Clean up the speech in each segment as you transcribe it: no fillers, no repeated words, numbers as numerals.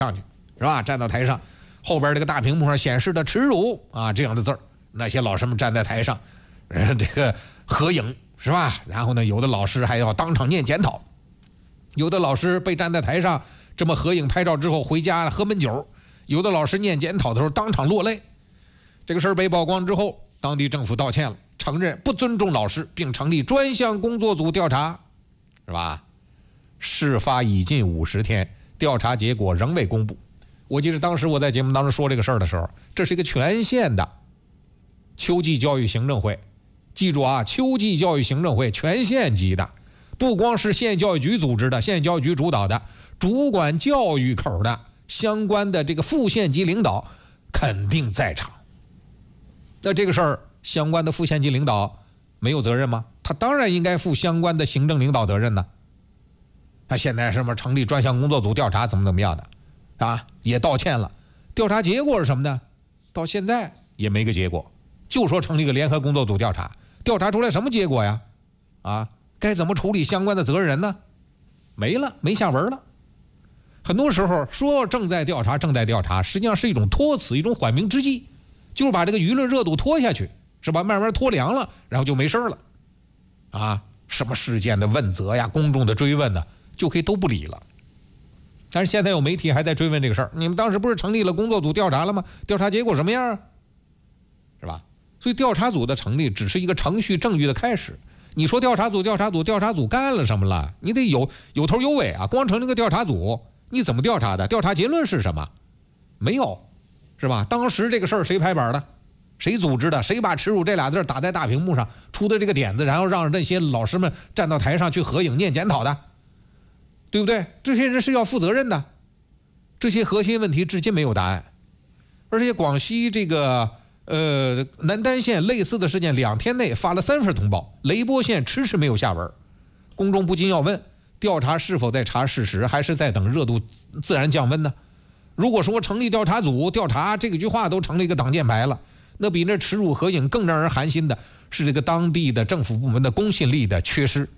上去，是吧？站到台上，后边这个大屏幕上显示的耻辱啊这样的字儿，那些老师们站在台上，这个合影是吧？然后呢，有的老师还要当场念检讨，有的老师被站在台上这么合影拍照之后回家喝闷酒，有的老师念检讨的时候当场落泪。这个事儿被曝光之后，当地政府道歉了，承认不尊重老师，并成立专项工作组调查，是吧？事发已近50天，调查结果仍未公布。我记得当时我在节目当中说这个事儿的时候，这是一个全县的秋季教育行政会，记住啊，秋季教育行政会全县级的，不光是县教育局组织的、县教育局主导的，主管教育口的相关的这个副县级领导肯定在场。那这个事儿，相关的副县级领导没有责任吗？他当然应该负相关的行政领导责任呢。他现在什么成立专项工作组调查怎么样的啊，也道歉了。调查结果是什么呢？到现在也没个结果，就说成立个联合工作组调查，调查出来什么结果呀？啊，该怎么处理相关的责任人呢？没了，没下文了。很多时候说正在调查，实际上是一种托词，一种缓兵之计，就是把这个舆论热度拖下去，是吧？慢慢拖凉了，然后就没事了。啊，什么事件的问责呀，公众的追问呢，就可以都不理了。但是现在有媒体还在追问这个事儿，你们当时不是成立了工作组调查了吗？调查结果什么样啊？是吧？所以调查组的成立只是一个程序正义的开始。你说调查组干了什么了？你得有头有尾啊！光成立个调查组，你怎么调查的？调查结论是什么？没有，是吧？当时这个事儿谁拍板的？谁组织的？谁把耻辱这俩字打在大屏幕上出的这个点子，然后让这些老师们站到台上去合影念检讨的？对不对？这些人是要负责任的。这些核心问题至今没有答案。而且广西这个南丹县类似的事件2天内发了3份通报，雷波县迟迟没有下文。公众不禁要问，调查是否在查事实，还是在等热度自然降温呢？如果说成立调查组调查这个句话都成了一个挡箭牌了，那比那耻辱合影更让人寒心的是这个当地的政府部门的公信力的缺失。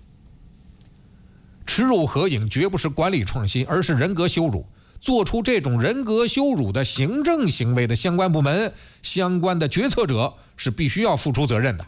耻辱合影绝不是管理创新，而是人格羞辱。做出这种人格羞辱的行政行为的相关部门、相关的决策者是必须要付出责任的。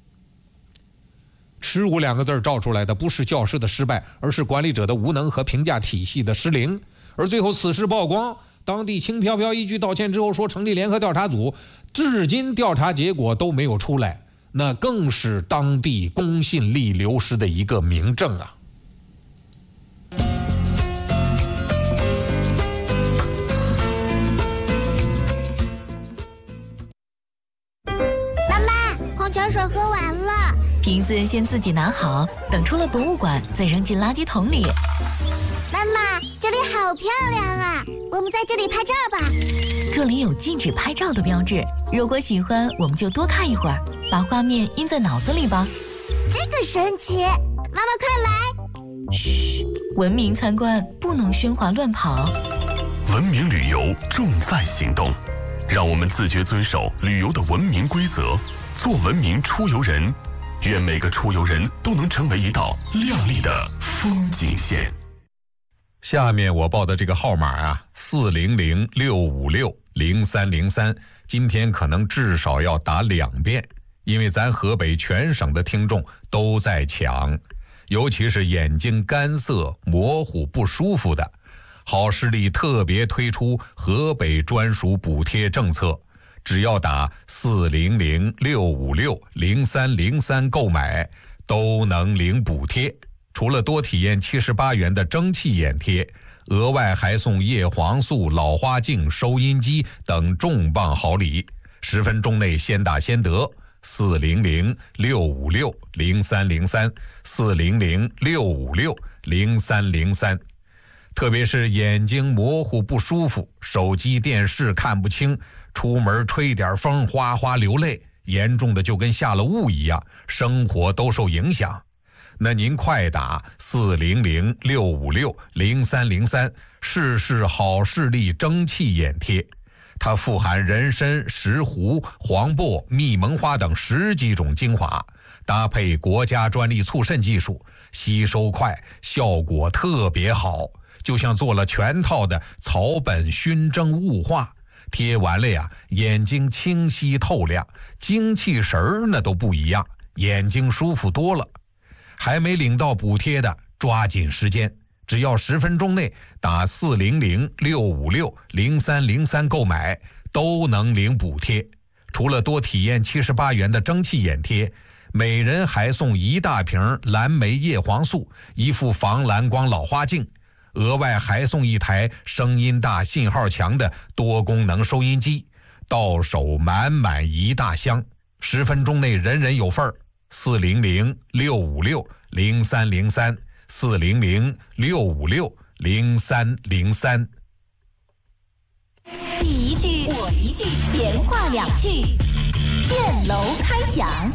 耻辱2个字照出来的不是教师的失败，而是管理者的无能和评价体系的失灵。而最后此事曝光，当地轻飘飘一句道歉之后说成立联合调查组，至今调查结果都没有出来，那更是当地公信力流失的一个明证啊。 水喝完了， 瓶子先自己拿好，等出了博物馆再扔进垃圾桶里。 妈妈，这里好漂亮啊，我们在这里拍照吧。 这里有禁止拍照的标志，如果喜欢我们就多看一会儿，把画面印在脑子里吧。 这个神奇，妈妈快来。 嘘，文明参观不能喧哗乱跑。 文明旅游重在行动，让我们自觉遵守旅游的文明规则，做文明出游人。愿每个出游人都能成为一道亮丽的风景线。 下面我报的这个号码啊，400-656-0303，今天可能至少要打2遍，因为咱河北全省的听众都在抢，尤其是眼睛干涩、模糊、不舒服的，好视力特别推出河北专属补贴政策。只要打400-656-0303购买，都能领补贴。除了多体验78元的蒸汽眼贴，额外还送叶黄素、老花镜、收音机等重磅好礼。10分钟内先打先得。400-656-0303 400-656-0303。特别是眼睛模糊不舒服，手机电视看不清，出门吹点风哗哗流泪，严重的就跟下了雾一样，生活都受影响。那您快打400-656-0303试试好视力蒸汽眼贴，它富含人参、石斛、黄柏、蜜蒙花等10几种精华，搭配国家专利促渗技术，吸收快，效果特别好。 就像做了全套的草本熏蒸雾化，贴完了呀，眼睛清晰透亮，精气神儿那都不一样，眼睛舒服多了。还没领到补贴的，抓紧时间，只要10分钟内打400-656-0303购买，都能领补贴。除了多体验78元的蒸汽眼贴，每人还送1大瓶蓝莓叶黄素，1副防蓝光老花镜，额外还送1台声音大信号强的多功能收音机，到手满满1大箱，10分钟内人人有份儿。400-656-0303 400-656-0303。 你一句我一句，闲话2句，建楼开讲。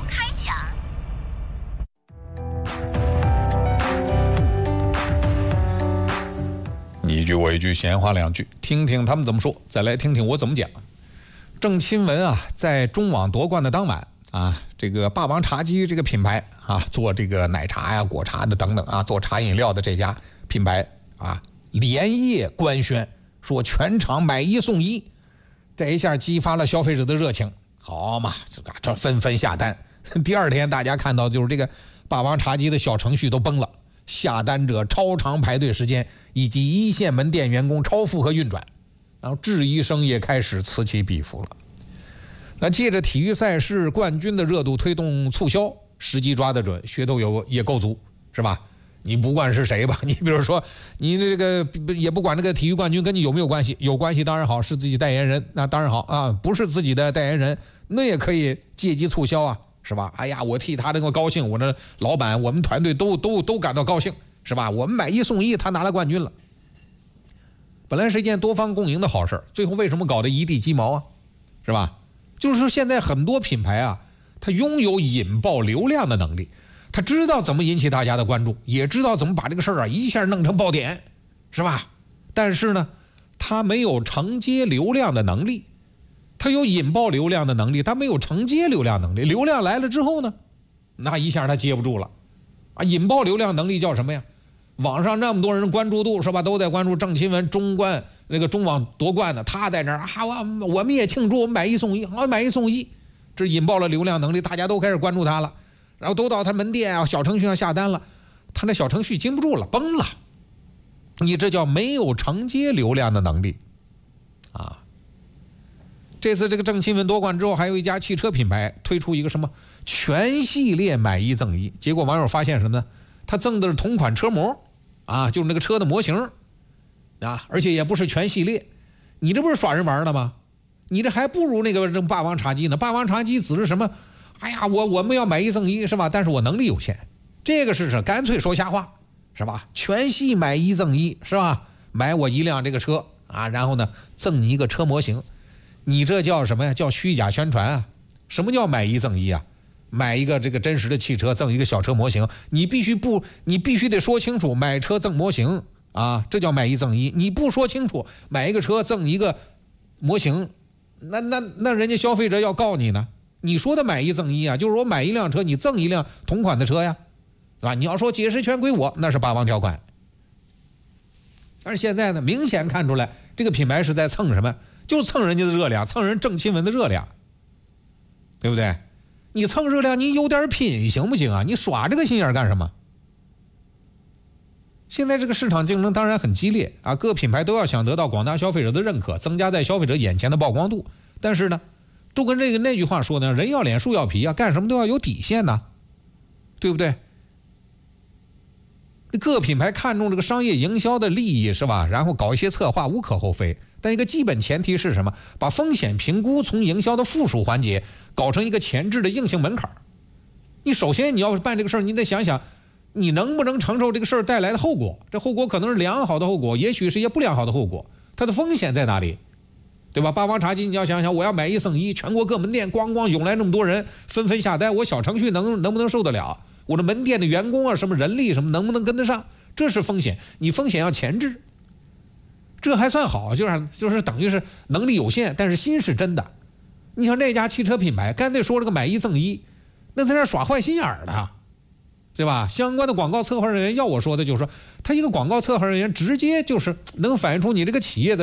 你一句我一句，闲话2句，听听他们怎么说，再来听听我怎么讲。郑钦文啊，在中网夺冠的当晚啊，这个霸王茶姬这个品牌啊，做这个奶茶呀、果茶的等等啊，做茶饮料的这家品牌啊，连夜官宣说全场买1送1，这一下激发了消费者的热情，好嘛，这纷纷下单。第2天大家看到就是这个霸王茶姬的小程序都崩了，下单者超长排队时间，以及一线门店员工超负荷运转，然后质疑声也开始此起彼伏了。那借着体育赛事冠军的热度推动促销，时机抓得准，噱头也够足，是吧？你不管是谁吧，你比如说你这个也不管这个体育冠军跟你有没有关系，有关系当然好，是自己代言人那当然好啊，不是自己的代言人那也可以借机促销啊，是吧？哎呀，我替他这个高兴，我这老板我们团队都感到高兴，是吧？我们买1送1，他拿了冠军了。本来是一件多方共赢的好事，最后为什么搞得一地鸡毛啊？是吧？就是说现在很多品牌啊，它拥有引爆流量的能力，他知道怎么引起大家的关注，也知道怎么把这个事儿啊一下弄成爆点，是吧？但是呢，他没有承接流量的能力，他有引爆流量的能力，他没有承接流量能力。流量来了之后呢，那一下他接不住了啊！引爆流量能力叫什么呀？网上那么多人关注度是吧，都在关注郑钦文中网夺冠的，他在那儿啊，我们也庆祝，我们买1送1，好，买1送1，这引爆了流量能力，大家都开始关注他了，然后都到他门店啊、小程序上下单了，他那小程序经不住了，崩了。你这叫没有承接流量的能力啊！这次这个郑钦文夺冠之后，还有一家汽车品牌推出一个什么全系列买1赠1，结果网友发现什么呢？他赠的是同款车模啊，就是那个车的模型啊，而且也不是全系列。你这不是耍人玩的吗？你这还不如那个霸王茶姬呢。霸王茶姬只是什么？哎呀，我们要买1赠1是吧？但是我能力有限，这个是干脆说瞎话是吧？全系买1赠1是吧？买我1辆这个车啊，然后呢赠你一个车模型，你这叫什么呀？叫虚假宣传啊！什么叫买1赠1啊？买一个这个真实的汽车赠一个小车模型，你必须得说清楚买车赠模型啊，这叫买1赠1。你不说清楚，买一个车赠一个模型，那人家消费者要告你呢。你说的买1赠1啊，就是我买1辆车，你赠1辆同款的车呀，对吧？你要说解释权归我，那是霸王条款。但是现在呢，明显看出来这个品牌是在蹭什么？就是蹭人家的热量，蹭人郑钦文的热量，对不对？你蹭热量，你有点品行不行啊？你耍这个心眼干什么？现在这个市场竞争当然很激烈啊，各品牌都要想得到广大消费者的认可，增加在消费者眼前的曝光度。但是呢，就跟那句话说呢，人要脸树要皮啊，干什么都要有底线呢，对不对？各品牌看重这个商业营销的利益是吧？然后搞一些策划无可厚非，但一个基本前提是什么？把风险评估从营销的附属环节搞成一个前置的硬性门槛。你首先你要办这个事儿，你得想想你能不能承受这个事儿带来的后果，这后果可能是良好的后果，也许是一些不良好的后果，它的风险在哪里，对吧？霸王茶姬你要想想，我要买1赠1，全国各门店咣涌来那么多人纷纷下单，我小程序能不能受得了？我的门店的员工啊，什么人力什么能不能跟得上？这是风险，你风险要前置，这还算好，就是等于是能力有限，但是心是真的。你像这家汽车品牌，干脆说这个买1赠1，那在这耍坏心眼儿的， 对吧？相关的广告策划人员要我说的就是说，他一个广告策划人员直接就是能反映出你这个企业的